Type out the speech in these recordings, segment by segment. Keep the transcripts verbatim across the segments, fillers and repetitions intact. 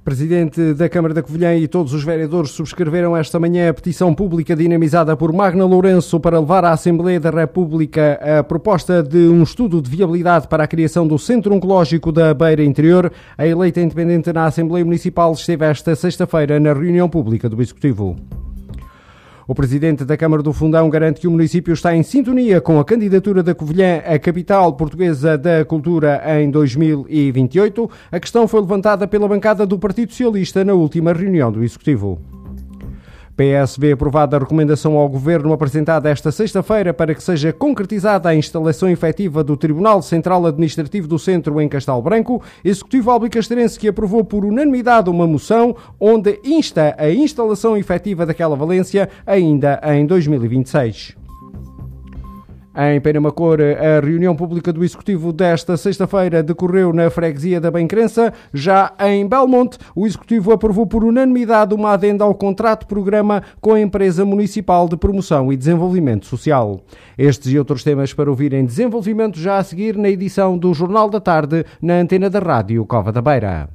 Presidente da Câmara da Covilhã e todos os vereadores subscreveram esta manhã a petição pública dinamizada por Magna Lourenço para levar à Assembleia da República a proposta de um estudo de viabilidade para a criação do Centro Oncológico da Beira Interior. A eleita independente na Assembleia Municipal esteve esta sexta-feira na reunião pública do Executivo. O Presidente da Câmara do Fundão garante que o município está em sintonia com a candidatura da Covilhã à capital portuguesa da cultura em dois mil e vinte e oito. A questão foi levantada pela bancada do Partido Socialista na última reunião do Executivo. P S vê aprovada a recomendação ao Governo apresentada esta sexta-feira para que seja concretizada a instalação efetiva do Tribunal Central Administrativo do Centro em Castelo Branco. Executivo albicastrense que aprovou por unanimidade uma moção onde insta a instalação efetiva daquela valência ainda em dois mil e vinte e seis. Em Penamacor, a reunião pública do Executivo desta sexta-feira decorreu na freguesia da Bencrença. Já em Belmonte, o Executivo aprovou por unanimidade uma adenda ao contrato-programa com a Empresa Municipal de Promoção e Desenvolvimento Social. Estes e outros temas para ouvir em desenvolvimento já a seguir na edição do Jornal da Tarde na antena da Rádio Cova da Beira.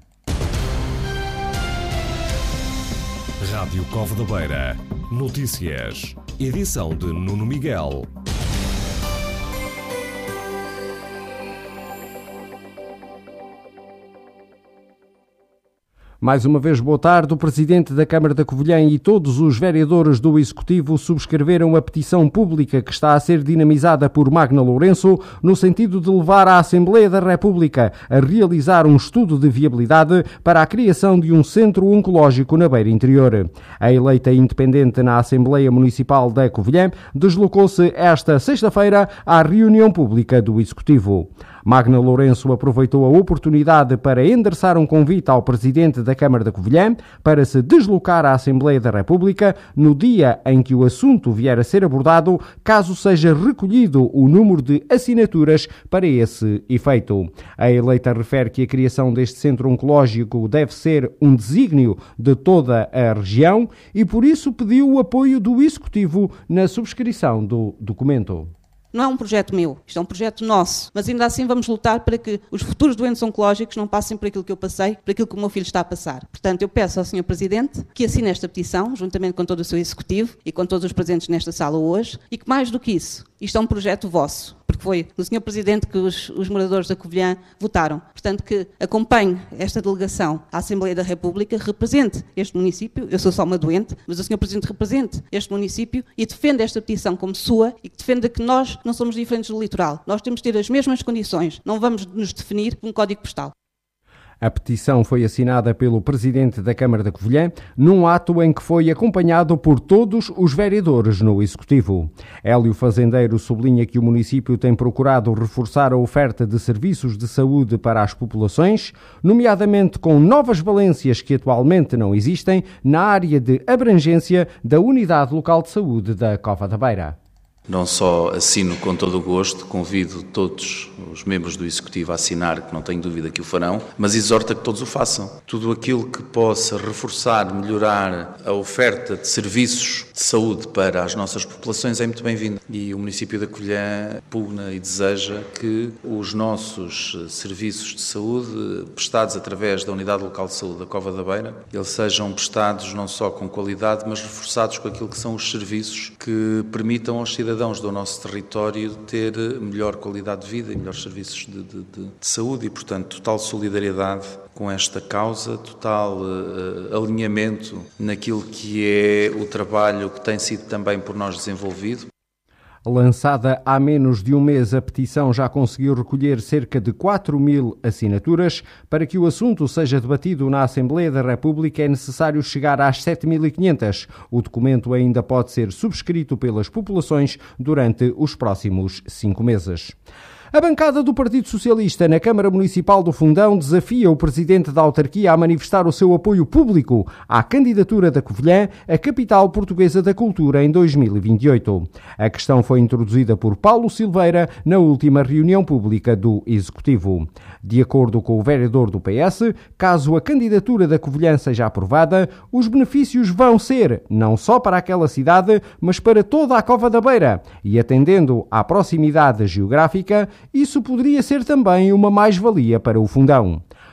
Rádio Cova da Beira. Notícias. Edição de Nuno Miguel. Mais uma vez, boa tarde. O Presidente da Câmara da Covilhã e todos os vereadores do Executivo subscreveram a petição pública que está a ser dinamizada por Magna Lourenço no sentido de levar à Assembleia da República a realizar um estudo de viabilidade para a criação de um centro oncológico na Beira Interior. A eleita independente na Assembleia Municipal da Covilhã deslocou-se esta sexta-feira à reunião pública do Executivo. Magna Lourenço aproveitou a oportunidade para endereçar um convite ao Presidente da Câmara da Covilhã para se deslocar à Assembleia da República no dia em que o assunto vier a ser abordado, caso seja recolhido o número de assinaturas para esse efeito. A eleita refere que a criação deste centro oncológico deve ser um desígnio de toda a região e por isso pediu o apoio do Executivo na subscrição do documento. Não é um projeto meu, isto é um projeto nosso, mas ainda assim vamos lutar para que os futuros doentes oncológicos não passem por aquilo que eu passei, por aquilo que o meu filho está a passar. Portanto, eu peço ao senhor Presidente que assine esta petição, juntamente com todo o seu Executivo e com todos os presentes nesta sala hoje, e que mais do que isso, isto é um projeto vosso, porque foi no senhor Presidente que os, os moradores da Covilhã votaram. Portanto, que acompanhe esta delegação à Assembleia da República, represente este município, eu sou só uma doente, mas o senhor Presidente represente este município e defenda esta petição como sua e que defenda que nós não somos diferentes do litoral. Nós temos de ter as mesmas condições, não vamos nos definir por um código postal. A petição foi assinada pelo Presidente da Câmara da Covilhã num ato em que foi acompanhado por todos os vereadores no Executivo. Hélio Fazendeiro sublinha que o município tem procurado reforçar a oferta de serviços de saúde para as populações, nomeadamente com novas valências que atualmente não existem na área de abrangência da Unidade Local de Saúde da Cova da Beira. Não só assino com todo o gosto, convido todos os membros do Executivo a assinar, que não tenho dúvida que o farão, mas exorto a que todos o façam. Tudo aquilo que possa reforçar, melhorar a oferta de serviços de saúde para as nossas populações é muito bem-vindo. E o município da Covilhã pugna e deseja que os nossos serviços de saúde, prestados através da Unidade Local de Saúde da Cova da Beira, eles sejam prestados não só com qualidade, mas reforçados com aquilo que são os serviços que permitam aos cidadãos cidadãos do nosso território ter melhor qualidade de vida e melhores serviços de, de, de, de saúde e, portanto, total solidariedade com esta causa, total uh, alinhamento naquilo que é o trabalho que tem sido também por nós desenvolvido. Lançada há menos de um mês, a petição já conseguiu recolher cerca de quatro mil assinaturas. Para que o assunto seja debatido na Assembleia da República é necessário chegar às sete mil e quinhentas. O documento ainda pode ser subscrito pelas populações durante os próximos cinco meses. A bancada do Partido Socialista na Câmara Municipal do Fundão desafia o Presidente da Autarquia a manifestar o seu apoio público à candidatura da Covilhã à capital portuguesa da cultura em dois mil e vinte e oito. A questão foi introduzida por Paulo Silveira na última reunião pública do Executivo. De acordo com o vereador do P S, caso a candidatura da Covilhã seja aprovada, os benefícios vão ser não só para aquela cidade, mas para toda a Cova da Beira. E atendendo à proximidade geográfica, isso poderia ser também uma mais-valia para o Fundão.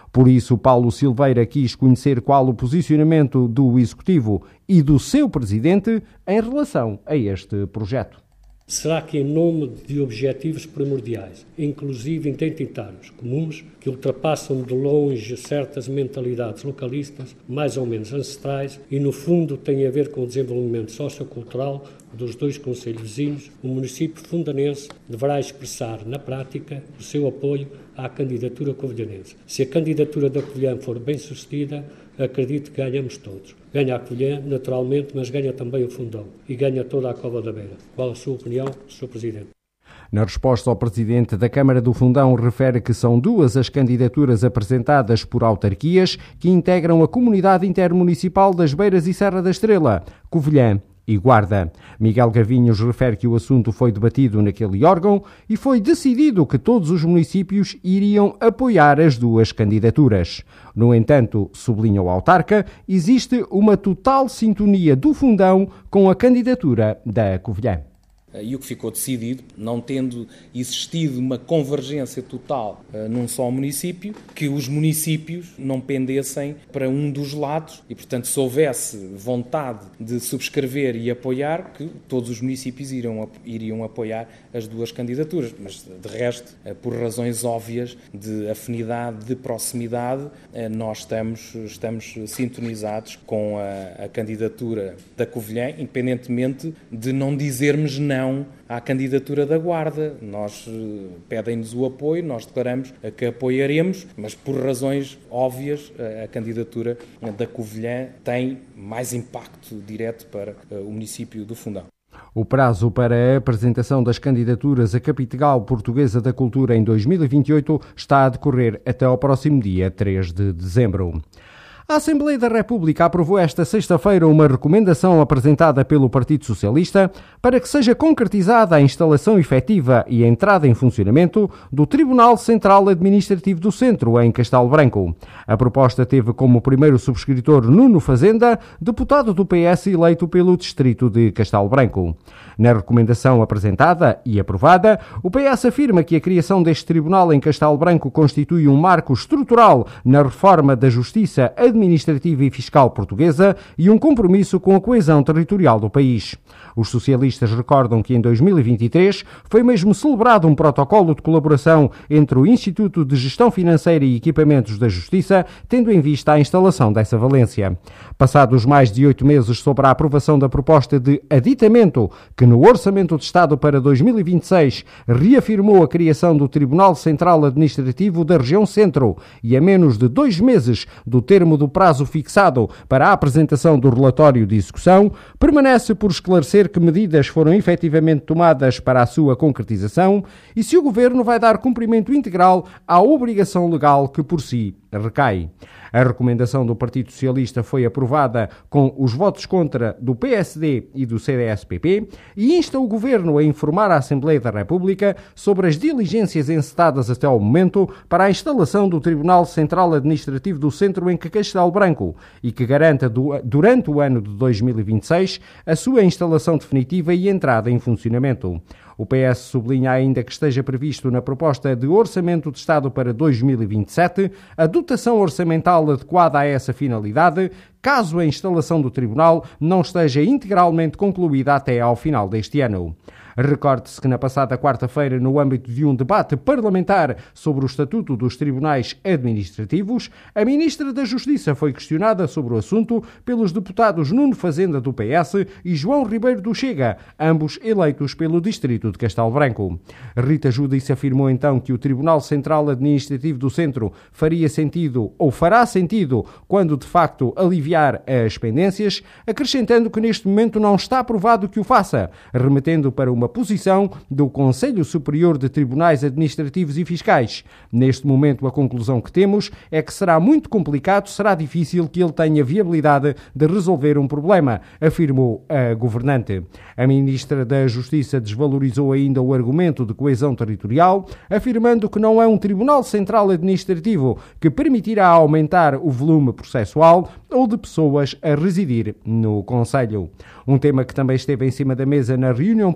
Por isso, Paulo Silveira quis conhecer qual o posicionamento do Executivo e do seu Presidente em relação a este projeto. Será que em nome de objetivos primordiais, inclusive identitários, comuns, que ultrapassam de longe certas mentalidades localistas, mais ou menos ancestrais, e no fundo têm a ver com o desenvolvimento sociocultural dos dois concelhos vizinhos, o município fundanense deverá expressar na prática o seu apoio à candidatura covilhanense. Se a candidatura da Covilhã for bem sucedida, acredito que ganhamos todos. Ganha a Covilhã, naturalmente, mas ganha também o Fundão e ganha toda a Cova da Beira. Qual a sua opinião, senhor Presidente? Na resposta, ao Presidente da Câmara do Fundão refere que são duas as candidaturas apresentadas por autarquias que integram a Comunidade Intermunicipal das Beiras e Serra da Estrela, Covilhã e Guarda. Miguel Gavinhos refere que o assunto foi debatido naquele órgão e foi decidido que todos os municípios iriam apoiar as duas candidaturas. No entanto, sublinha o autarca, existe uma total sintonia do Fundão com a candidatura da Covilhã. E o que ficou decidido, não tendo existido uma convergência total uh, num só município, que os municípios não pendessem para um dos lados e, portanto, se houvesse vontade de subscrever e apoiar, que todos os municípios iriam, iriam apoiar as duas candidaturas. Mas, de resto, uh, por razões óbvias de afinidade, de proximidade, uh, nós estamos, estamos sintonizados com a, a candidatura da Covilhã, independentemente de não dizermos não à candidatura da Guarda. Nós uh, pedem-nos o apoio, nós declaramos uh, que apoiaremos, mas por razões óbvias uh, a candidatura uh, da Covilhã tem mais impacto direto para uh, o município do Fundão. O prazo para a apresentação das candidaturas à Capital Portuguesa da Cultura em dois mil e vinte e oito está a decorrer até ao próximo dia três de dezembro. A Assembleia da República aprovou esta sexta-feira uma recomendação apresentada pelo Partido Socialista para que seja concretizada a instalação efetiva e a entrada em funcionamento do Tribunal Central Administrativo do Centro, em Castelo Branco. A proposta teve como primeiro subscritor Nuno Fazenda, deputado do P S eleito pelo distrito de Castelo Branco. Na recomendação apresentada e aprovada, o P S afirma que a criação deste tribunal em Castelo Branco constitui um marco estrutural na reforma da justiça administrativa administrativa e fiscal portuguesa e um compromisso com a coesão territorial do país. Os socialistas recordam que em dois mil e vinte e três foi mesmo celebrado um protocolo de colaboração entre o Instituto de Gestão Financeira e Equipamentos da Justiça, tendo em vista a instalação dessa valência. Passados mais de oito meses sobre a aprovação da proposta de aditamento, que no Orçamento de Estado para dois mil e vinte e seis reafirmou a criação do Tribunal Central Administrativo da Região Centro e a menos de dois meses do termo do prazo fixado para a apresentação do relatório de execução, permanece por esclarecer que medidas foram efetivamente tomadas para a sua concretização e se o Governo vai dar cumprimento integral à obrigação legal que por si recai. A recomendação do Partido Socialista foi aprovada com os votos contra do P S D e do C D S P P e insta o Governo a informar a Assembleia da República sobre as diligências encetadas até ao momento para a instalação do Tribunal Central Administrativo do Centro em Castelo Branco e que garanta durante o ano de dois mil e vinte e seis a sua instalação definitiva e entrada em funcionamento. O P S sublinha ainda que esteja previsto na proposta de Orçamento de Estado para dois mil e vinte e sete a dotação orçamental adequada a essa finalidade, caso a instalação do Tribunal não esteja integralmente concluída até ao final deste ano. Recorde-se que na passada quarta-feira, no âmbito de um debate parlamentar sobre o Estatuto dos Tribunais Administrativos, a Ministra da Justiça foi questionada sobre o assunto pelos deputados Nuno Fazenda, do P S, e João Ribeiro, do Chega, ambos eleitos pelo distrito de Castelo Branco. Rita Giudice afirmou então que o Tribunal Central Administrativo do Centro faria sentido ou fará sentido quando de facto aliviar as pendências, acrescentando que neste momento não está provado que o faça, remetendo para uma posição do Conselho Superior de Tribunais Administrativos e Fiscais. Neste momento, a conclusão que temos é que será muito complicado, será difícil que ele tenha viabilidade de resolver um problema, afirmou a governante. A Ministra da Justiça desvalorizou ainda o argumento de coesão territorial, afirmando que não é um Tribunal Central Administrativo que permitirá aumentar o volume processual ou de pessoas a residir no Conselho. Um tema que também esteve em cima da mesa na reunião pública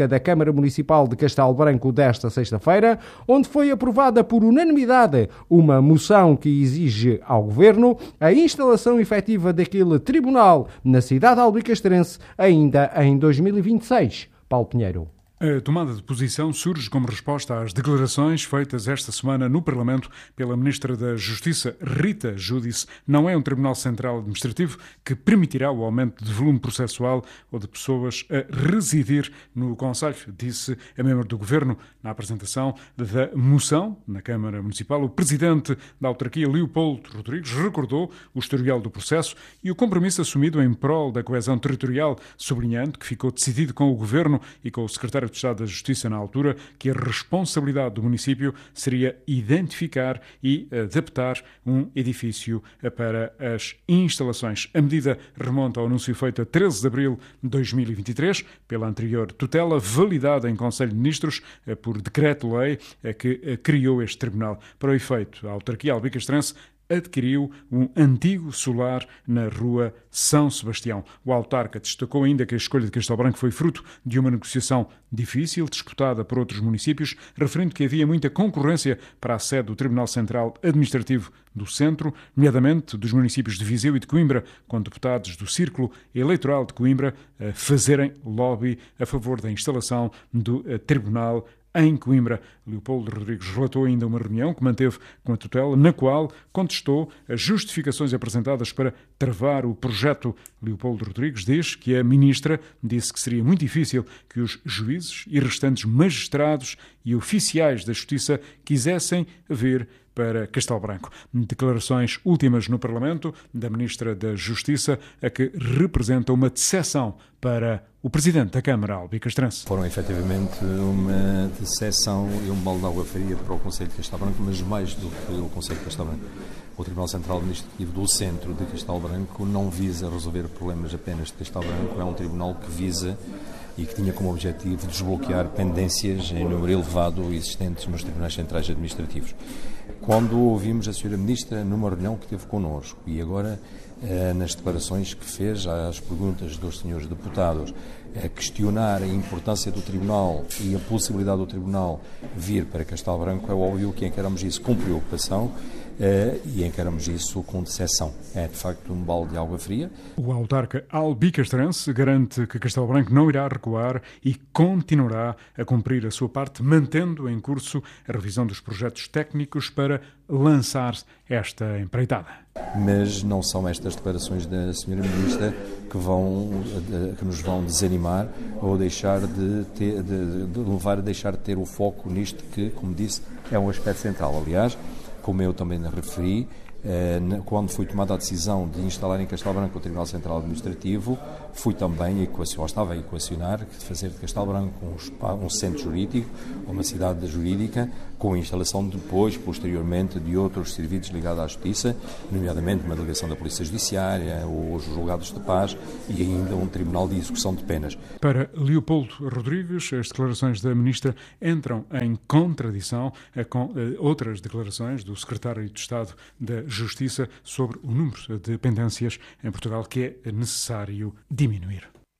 Pública da Câmara Municipal de Castelo Branco desta sexta-feira, onde foi aprovada por unanimidade uma moção que exige ao Governo a instalação efetiva daquele tribunal na cidade albicastrense ainda em dois mil e vinte e seis. Paulo Pinheiro. A tomada de posição surge como resposta às declarações feitas esta semana no Parlamento pela Ministra da Justiça, Rita Giudice. Não é um Tribunal Central Administrativo que permitirá o aumento de volume processual ou de pessoas a residir no Conselho, disse a membro do Governo na apresentação da moção na Câmara Municipal. O Presidente da autarquia, Leopoldo Rodrigues, recordou o historial do processo e o compromisso assumido em prol da coesão territorial, sublinhando que ficou decidido com o Governo e com o Secretário de Estado da Justiça na altura que a responsabilidade do município seria identificar e adaptar um edifício para as instalações. A medida remonta ao anúncio feito a treze de abril de dois mil e vinte e três pela anterior tutela, validada em Conselho de Ministros por decreto-lei que criou este tribunal. Para o efeito, a autarquia albicastrense adquiriu um antigo solar na rua São Sebastião. O autarca destacou ainda que a escolha de Castelo Branco foi fruto de uma negociação difícil, disputada por outros municípios, referindo que havia muita concorrência para a sede do Tribunal Central Administrativo do Centro, nomeadamente dos municípios de Viseu e de Coimbra, com deputados do Círculo Eleitoral de Coimbra a fazerem lobby a favor da instalação do Tribunal em Coimbra. Leopoldo Rodrigues relatou ainda uma reunião que manteve com a tutela, na qual contestou as justificações apresentadas para travar o projeto. Leopoldo Rodrigues diz que a ministra disse que seria muito difícil que os juízes e restantes magistrados e oficiais da Justiça quisessem vir para Castelo Branco. Declarações últimas no Parlamento da Ministra da Justiça, a que representa uma decepção para o Presidente da Câmara albicastrense. Foram efetivamente uma decepção e um balde de água fria para o Conselho de Castelo Branco, mas mais do que o Conselho de Castelo Branco. O Tribunal Central Administrativo do Centro de Castelo Branco não visa resolver problemas apenas de Castelo Branco, é um tribunal que visa e que tinha como objetivo desbloquear pendências em número elevado existentes nos Tribunais Centrais Administrativos. Quando ouvimos a senhora Ministra numa reunião que teve connosco e agora nas declarações que fez às perguntas dos senhores deputados, a questionar a importância do Tribunal e a possibilidade do Tribunal vir para Castelo Branco, é óbvio que encaramos isso com preocupação e encaramos isso com decepção. É, de facto, um balde de água fria. O autarca albicastrense garante que Castelo Branco não irá recuar e continuará a cumprir a sua parte, mantendo em curso a revisão dos projetos técnicos para lançar esta empreitada. Mas não são estas declarações da senhora Ministra que, vão, que nos vão desanimar ou deixar de, ter, de, de levar a deixar de ter o foco nisto que, como disse, é um aspecto central. Aliás, como eu também referi, quando foi tomada a decisão de instalar em Castelo Branco o Tribunal Central Administrativo, fui também, equacionar, estava a equacionar, de fazer de Castelo Branco um, um centro jurídico, uma cidade jurídica, com a instalação depois, posteriormente, de outros serviços ligados à Justiça, nomeadamente uma delegação da Polícia Judiciária, os julgados de paz e ainda um Tribunal de Execução de Penas. Para Leopoldo Rodrigues, as declarações da Ministra entram em contradição com outras declarações do Secretário de Estado da Justiça sobre o número de pendências em Portugal que é necessário diminuir.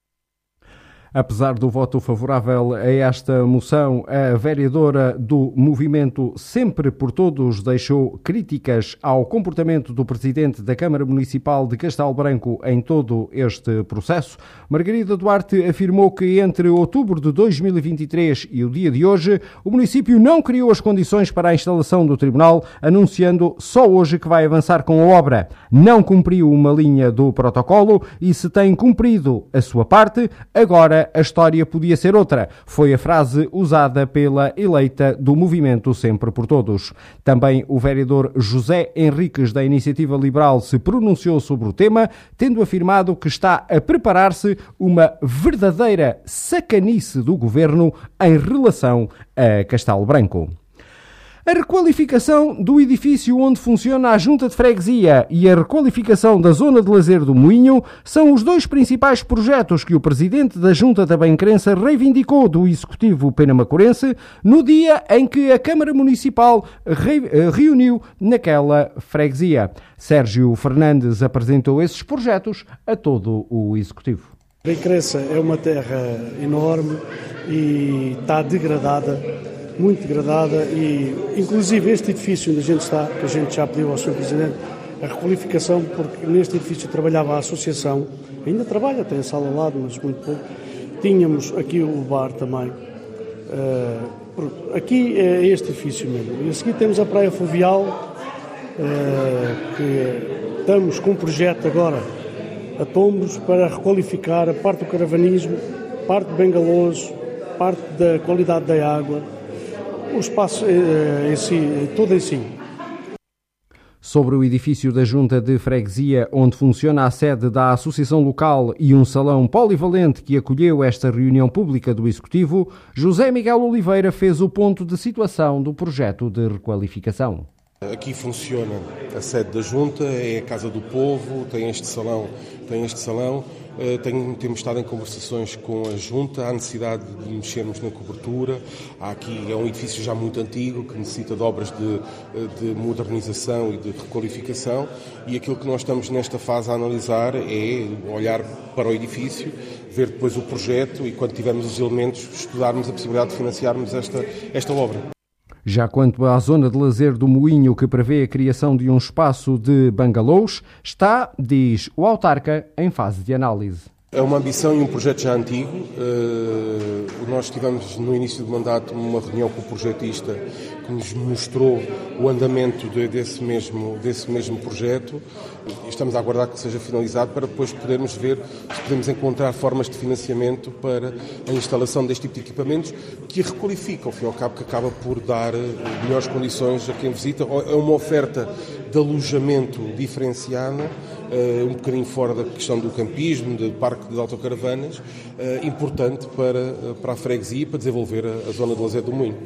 Apesar do voto favorável a esta moção, a vereadora do Movimento Sempre por Todos deixou críticas ao comportamento do Presidente da Câmara Municipal de Castelo Branco em todo este processo. Margarida Duarte afirmou que entre outubro de dois mil e vinte e três e o dia de hoje, o município não criou as condições para a instalação do tribunal, anunciando só hoje que vai avançar com a obra. Não cumpriu uma linha do protocolo e se tem cumprido a sua parte, agora a história podia ser outra. Foi a frase usada pela eleita do Movimento Sempre por Todos. Também o vereador José Henriques, da Iniciativa Liberal, se pronunciou sobre o tema, tendo afirmado que está a preparar-se uma verdadeira sacanice do governo em relação a Castelo Branco. A requalificação do edifício onde funciona a Junta de Freguesia e a requalificação da zona de lazer do Moinho são os dois principais projetos que o Presidente da Junta da Bencrença reivindicou do Executivo penamacorense no dia em que a Câmara Municipal reuniu naquela freguesia. Sérgio Fernandes apresentou esses projetos a todo o Executivo. Bencrença é uma terra enorme e está degradada, muito degradada, e inclusive este edifício onde a gente está, que a gente já pediu ao senhor Presidente, a requalificação, porque neste edifício trabalhava a associação, ainda trabalha, tem a sala ao lado, mas muito pouco. Tínhamos aqui o bar também. Uh, aqui é este edifício mesmo. E a seguir temos a Praia Fluvial, uh, que estamos com um projeto agora a tombos para requalificar a parte do caravanismo, parte de bengalôs, parte da qualidade da água, o espaço uh, em si, todo em si. Sobre o edifício da Junta de Freguesia, onde funciona a sede da Associação Local e um salão polivalente que acolheu esta reunião pública do Executivo, José Miguel Oliveira fez o ponto de situação do projeto de requalificação. Aqui funciona a sede da Junta, é a Casa do Povo, tem este salão, tem este salão. Tenho, temos estado em conversações com a Junta, há necessidade de mexermos na cobertura. Há aqui, é um edifício já muito antigo, que necessita de obras de, de modernização e de requalificação, e aquilo que nós estamos nesta fase a analisar é olhar para o edifício, ver depois o projeto e, quando tivermos os elementos, estudarmos a possibilidade de financiarmos esta, esta obra. Já quanto à zona de lazer do Moinho, que prevê a criação de um espaço de bangalôs, está, diz o autarca, em fase de análise. É uma ambição e um projeto já antigo. Uh, nós tivemos no início do mandato uma reunião com o projetista que nos mostrou o andamento de, desse, mesmo, desse mesmo projeto. Estamos a aguardar que seja finalizado para depois podermos ver se podemos encontrar formas de financiamento para a instalação deste tipo de equipamentos que requalifica, ao fim e ao cabo, que acaba por dar melhores condições a quem visita. É uma oferta de alojamento diferenciada, um bocadinho fora da questão do campismo, do parque de autocaravanas, importante para, para a freguesia e para desenvolver a, a zona de lazer do Moinho.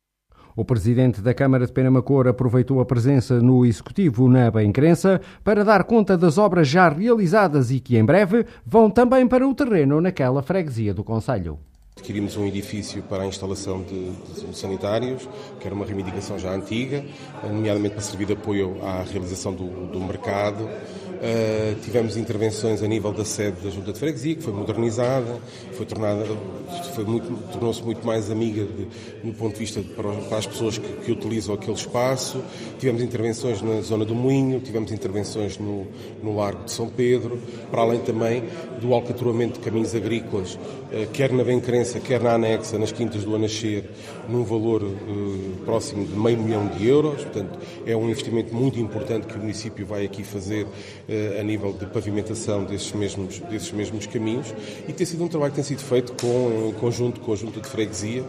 O presidente da Câmara de Penamacor aproveitou a presença no Executivo na Bencrença para dar conta das obras já realizadas e que em breve vão também para o terreno naquela freguesia do concelho. Adquirimos um edifício para a instalação de, de sanitários, que era uma reivindicação já antiga, nomeadamente para servir de apoio à realização do, do mercado. Uh, tivemos intervenções a nível da sede da Junta de Freguesia, que foi modernizada, foi tornada, foi muito, tornou-se muito mais amiga de, no ponto de vista de, para, para as pessoas que, que utilizam aquele espaço. Tivemos intervenções na zona do Moinho, tivemos intervenções no, no Largo de São Pedro, para além também do alcatroamento de caminhos agrícolas, uh, quer na Bencrença, quer na anexa, nas Quintas do Anascer, num valor uh, próximo de meio milhão de euros. Portanto, é um investimento muito importante que o município vai aqui fazer a nível de pavimentação desses mesmos, desses mesmos caminhos, e tem sido um trabalho que tem sido feito com, em conjunto com a Junta de Freguesia.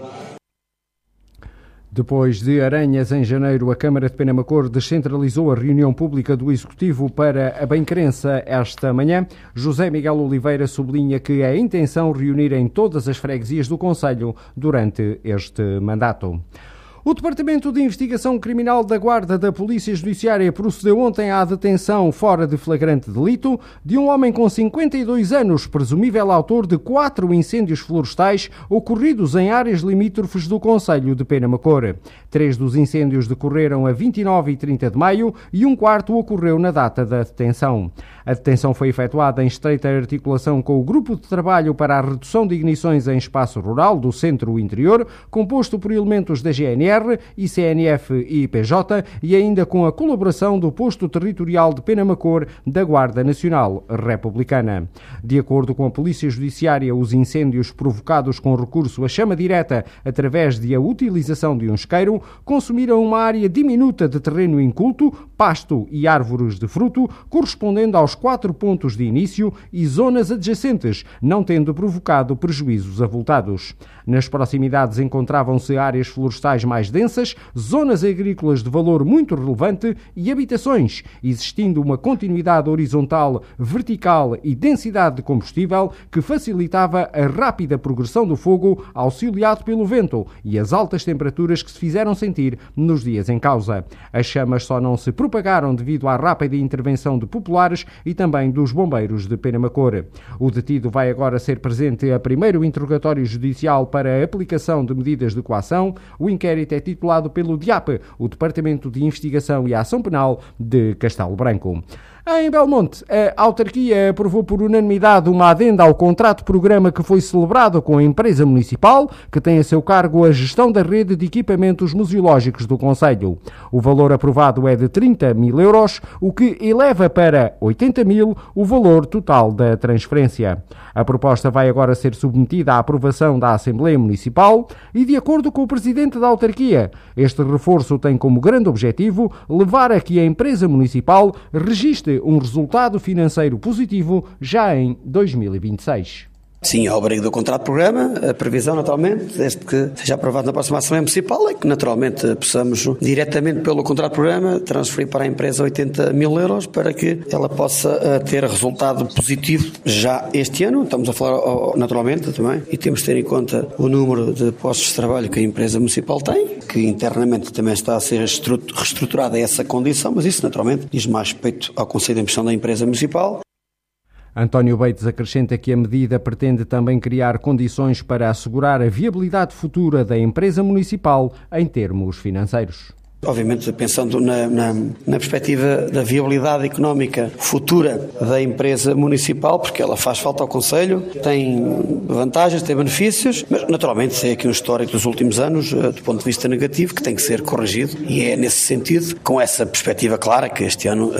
Depois de Aranhas, em janeiro, a Câmara de Penamacor descentralizou a reunião pública do Executivo para a Bencrença esta manhã. José Miguel Oliveira sublinha que é a intenção reunir em todas as freguesias do concelho durante este mandato. O Departamento de Investigação Criminal da Guarda da Polícia Judiciária procedeu ontem à detenção fora de flagrante delito de um homem com cinquenta e dois anos, presumível autor de quatro incêndios florestais ocorridos em áreas limítrofes do concelho de Penamacor. Três dos incêndios decorreram a vinte e nove e trinta de maio e um quarto ocorreu na data da detenção. A detenção foi efetuada em estreita articulação com o Grupo de Trabalho para a Redução de Ignições em Espaço Rural do Centro-Interior, composto por elementos da G N R, I C N F e I P J, e ainda com a colaboração do Posto Territorial de Penamacor da Guarda Nacional Republicana. De acordo com a Polícia Judiciária, os incêndios provocados com recurso à chama direta através de a utilização de um isqueiro consumiram uma área diminuta de terreno inculto, pasto e árvores de fruto, correspondendo aos quatro pontos de início e zonas adjacentes, não tendo provocado prejuízos avultados. Nas proximidades encontravam-se áreas florestais mais densas, zonas agrícolas de valor muito relevante e habitações, existindo uma continuidade horizontal, vertical e densidade de combustível que facilitava a rápida progressão do fogo, auxiliado pelo vento e as altas temperaturas que se fizeram sentir nos dias em causa. As chamas só não se propagaram devido à rápida intervenção de populares e também dos bombeiros de Penamacor. O detido vai agora ser presente a primeiro interrogatório judicial para a aplicação de medidas de coação. O inquérito é titulado pelo D I A P, o Departamento de Investigação e Ação Penal de Castelo Branco. Em Belmonte, a autarquia aprovou por unanimidade uma adenda ao contrato-programa que foi celebrado com a empresa municipal, que tem a seu cargo a gestão da rede de equipamentos museológicos do concelho. O valor aprovado é de trinta mil euros, o que eleva para oitenta mil o valor total da transferência. A proposta vai agora ser submetida à aprovação da Assembleia Municipal e, de acordo com o presidente da autarquia, este reforço tem como grande objetivo levar a que a empresa municipal registre um resultado financeiro positivo já em dois mil e vinte e seis. Sim, ao abrigo do contrato-programa, a previsão, naturalmente, desde que seja aprovado na próxima Assembleia Municipal, é que, naturalmente, possamos, diretamente pelo contrato-programa, transferir para a empresa oitenta mil euros para que ela possa uh, ter resultado positivo já este ano. Estamos a falar, uh, naturalmente, também, e temos de ter em conta o número de postos de trabalho que a empresa municipal tem, que internamente também está a ser reestruturada a essa condição, mas isso, naturalmente, diz mais respeito ao Conselho de Administração da empresa municipal. António Beites acrescenta que a medida pretende também criar condições para assegurar a viabilidade futura da empresa municipal em termos financeiros. Obviamente, pensando na, na, na perspectiva da viabilidade económica futura da empresa municipal, porque ela faz falta ao Concelho, tem vantagens, tem benefícios, mas naturalmente é aqui um histórico dos últimos anos, do ponto de vista negativo, que tem que ser corrigido, e é nesse sentido, com essa perspectiva clara, que este ano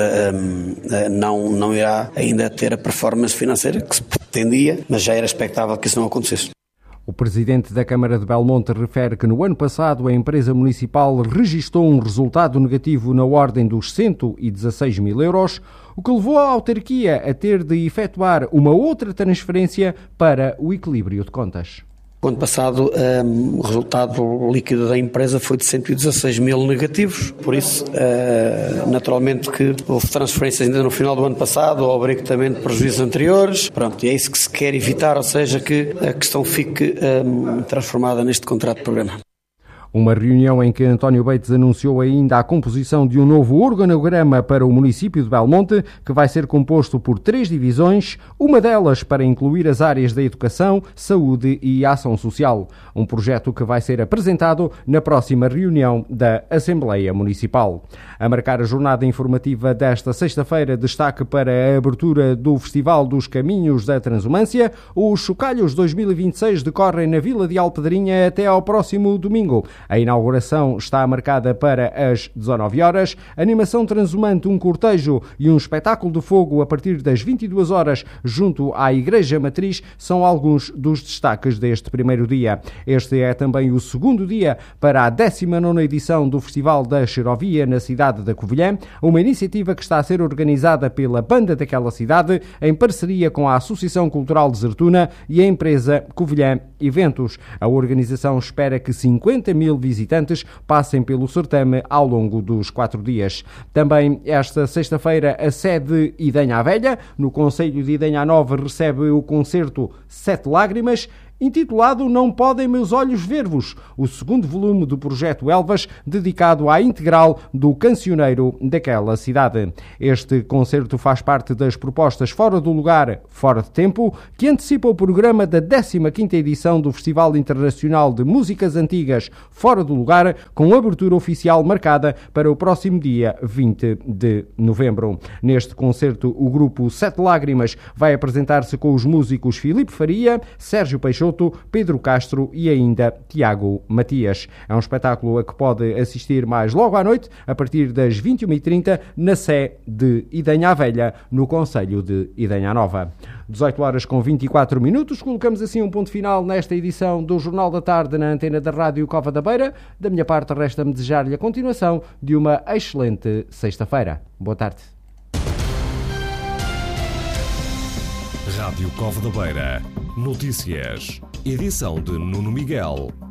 um, não, não irá ainda ter a performance financeira que se pretendia, mas já era expectável que isso não acontecesse. O presidente da Câmara de Belmonte refere que no ano passado a empresa municipal registrou um resultado negativo na ordem dos cento e dezasseis mil euros, o que levou a autarquia a ter de efetuar uma outra transferência para o equilíbrio de contas. O ano passado, um, o resultado líquido da empresa foi de cento e dezasseis mil negativos, por isso, uh, naturalmente que houve transferências ainda no final do ano passado, ao abrigo também de prejuízos anteriores. Pronto, e é isso que se quer evitar, ou seja, que a questão fique um, transformada neste contrato de programa. Uma reunião em que António Beites anunciou ainda a composição de um novo organograma para o município de Belmonte, que vai ser composto por três divisões, uma delas para incluir as áreas da educação, saúde e ação social. Um projeto que vai ser apresentado na próxima reunião da Assembleia Municipal. A marcar a jornada informativa desta sexta-feira, destaque para a abertura do Festival dos Caminhos da Transumância. Os Chocalhos dois mil e vinte e seis decorrem na Vila de Alpedrinha até ao próximo domingo. A inauguração está marcada para as dezanove horas. Animação transumante, um cortejo e um espetáculo de fogo a partir das vinte e duas horas junto à Igreja Matriz são alguns dos destaques deste primeiro dia. Este é também o segundo dia para a décima nona edição do Festival da Xerovia na cidade da Covilhã, uma iniciativa que está a ser organizada pela banda daquela cidade em parceria com a Associação Cultural de Zertuna e a empresa Covilhã Eventos. A organização espera que cinquenta mil visitantes passem pelo certame ao longo dos quatro dias. Também esta sexta-feira a sede Idenha à Velha, no concelho de Idenha Nova, recebe o concerto Sete Lágrimas, intitulado Não Podem Meus Olhos Ver-vos, o segundo volume do projeto Elvas, dedicado à integral do cancioneiro daquela cidade. Este concerto faz parte das propostas Fora do Lugar, Fora de Tempo, que antecipa o programa da décima quinta edição do Festival Internacional de Músicas Antigas Fora do Lugar, com abertura oficial marcada para o próximo dia vinte de novembro. Neste concerto, o grupo Sete Lágrimas vai apresentar-se com os músicos Filipe Faria, Sérgio Peixoto, Pedro Castro e ainda Tiago Matias. É um espetáculo a que pode assistir mais logo à noite, a partir das vinte e uma e trinta, na Sé de Idenha à Velha, no concelho de Idenha Nova. dezoito horas com vinte e quatro minutos, colocamos assim um ponto final nesta edição do Jornal da Tarde na antena da Rádio Cova da Beira. Da minha parte, resta-me desejar-lhe a continuação de uma excelente sexta-feira. Boa tarde. Rádio Cova da Beira. Notícias. Edição de Nuno Miguel.